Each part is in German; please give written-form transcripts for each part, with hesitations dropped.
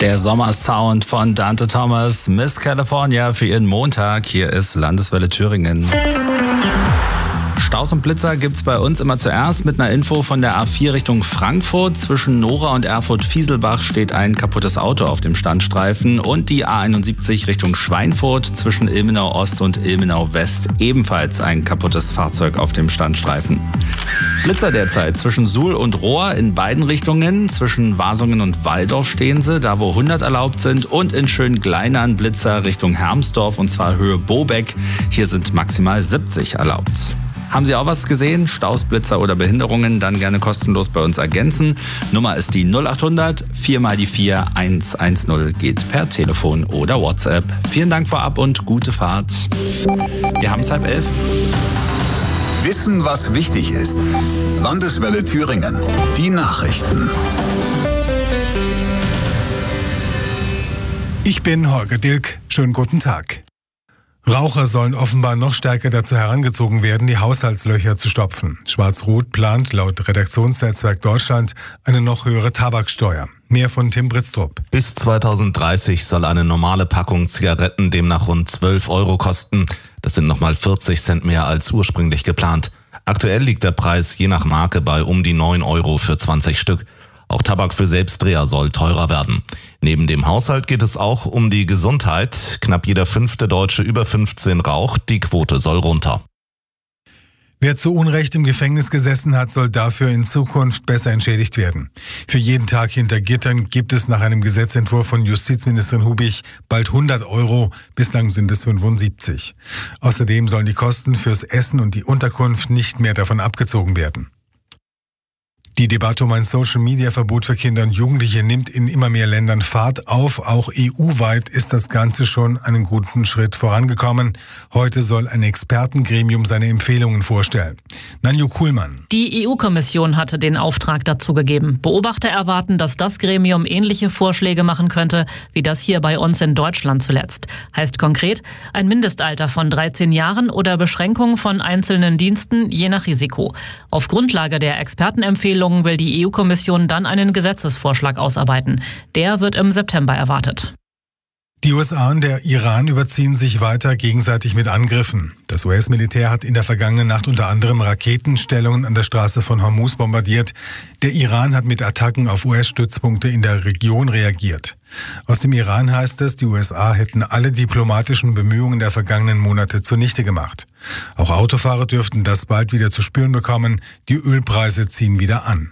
Der Sommersound von Dante Thomas, Miss California für Ihren Montag. Hier ist Landeswelle Thüringen. Staus und Blitzer gibt's bei uns immer zuerst mit einer Info von der A4 Richtung Frankfurt. Zwischen Nora und Erfurt-Fieselbach steht ein kaputtes Auto auf dem Standstreifen und die A71 Richtung Schweinfurt zwischen Ilmenau Ost und Ilmenau West ebenfalls ein kaputtes Fahrzeug auf dem Standstreifen. Blitzer derzeit zwischen Suhl und Rohr in beiden Richtungen. Zwischen Wasungen und Walldorf stehen sie, da wo 100 erlaubt sind, und in Schöngleinern Blitzer Richtung Hermsdorf und zwar Höhe Bobeck. Hier sind maximal 70 erlaubt. Haben Sie auch was gesehen? Staus, Blitzer oder Behinderungen? Dann gerne kostenlos bei uns ergänzen. Nummer ist die 0800 4 mal die 4 110. Geht per Telefon oder WhatsApp. Vielen Dank vorab und gute Fahrt. Wir haben es 10:30. Wissen, was wichtig ist. Landeswelle Thüringen. Die Nachrichten. Ich bin Holger Dilk. Schönen guten Tag. Raucher sollen offenbar noch stärker dazu herangezogen werden, die Haushaltslöcher zu stopfen. Schwarz-Rot plant laut Redaktionsnetzwerk Deutschland eine noch höhere Tabaksteuer. Mehr von Tim Britztrup. Bis 2030 soll eine normale Packung Zigaretten demnach rund 12 € kosten. Das sind nochmal 40 Cent mehr als ursprünglich geplant. Aktuell liegt der Preis je nach Marke bei um die 9 € für 20 Stück. Auch Tabak für Selbstdreher soll teurer werden. Neben dem Haushalt geht es auch um die Gesundheit. Knapp jeder 5. Deutsche über 15 raucht. Die Quote soll runter. Wer zu Unrecht im Gefängnis gesessen hat, soll dafür in Zukunft besser entschädigt werden. Für jeden Tag hinter Gittern gibt es nach einem Gesetzentwurf von Justizministerin Hubich bald 100 €, bislang sind es 75. Außerdem sollen die Kosten fürs Essen und die Unterkunft nicht mehr davon abgezogen werden. Die Debatte um ein Social-Media-Verbot für Kinder und Jugendliche nimmt in immer mehr Ländern Fahrt auf. Auch EU-weit ist das Ganze schon einen guten Schritt vorangekommen. Heute soll ein Expertengremium seine Empfehlungen vorstellen. Nanju Kuhlmann. Die EU-Kommission hatte den Auftrag dazu gegeben. Beobachter erwarten, dass das Gremium ähnliche Vorschläge machen könnte, wie das hier bei uns in Deutschland zuletzt. Heißt konkret, ein Mindestalter von 13 Jahren oder Beschränkung von einzelnen Diensten je nach Risiko. Auf Grundlage der Expertenempfehlungen will die EU-Kommission dann einen Gesetzesvorschlag ausarbeiten. Der wird im September erwartet. Die USA und der Iran überziehen sich weiter gegenseitig mit Angriffen. Das US-Militär hat in der vergangenen Nacht unter anderem Raketenstellungen an der Straße von Hormuz bombardiert. Der Iran hat mit Attacken auf US-Stützpunkte in der Region reagiert. Aus dem Iran heißt es, die USA hätten alle diplomatischen Bemühungen der vergangenen Monate zunichte gemacht. Auch Autofahrer dürften das bald wieder zu spüren bekommen. Die Ölpreise ziehen wieder an.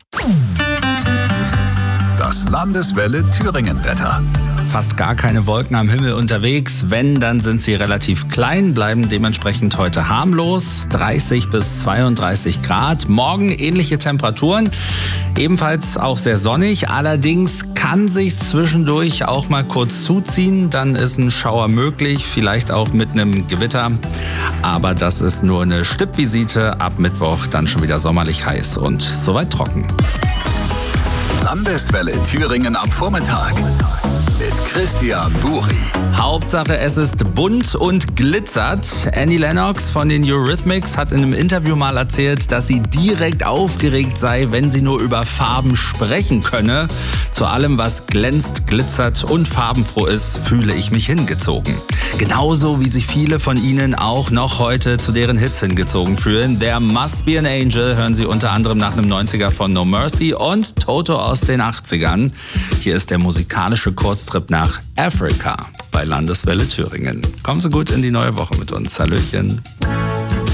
Das Landeswelle Thüringen-Wetter. Fast gar keine Wolken am Himmel unterwegs. Wenn, dann sind sie relativ klein, bleiben dementsprechend heute harmlos. 30 bis 32 Grad. Morgen ähnliche Temperaturen. Ebenfalls auch sehr sonnig. Allerdings kann sich zwischendurch auch mal kurz zuziehen. Dann ist ein Schauer möglich, vielleicht auch mit einem Gewitter. Aber das ist nur eine Stippvisite. Ab Mittwoch dann schon wieder sommerlich heiß und soweit trocken. Landeswelle Thüringen am Vormittag mit Christian Buri. Hauptsache es ist bunt und glitzert. Annie Lennox von den Eurythmics hat in einem Interview mal erzählt, dass sie direkt aufgeregt sei, wenn sie nur über Farben sprechen könne. Zu allem, was glänzt, glitzert und farbenfroh ist, fühle ich mich hingezogen. Genauso wie sich viele von ihnen auch noch heute zu deren Hits hingezogen fühlen. There Must Be an Angel hören sie unter anderem nach einem 90er von No Mercy und Toto aus den 80ern. Hier ist der musikalische Kurztrip nach Afrika bei Landeswelle Thüringen. Kommen Sie gut in die neue Woche mit uns. Hallöchen.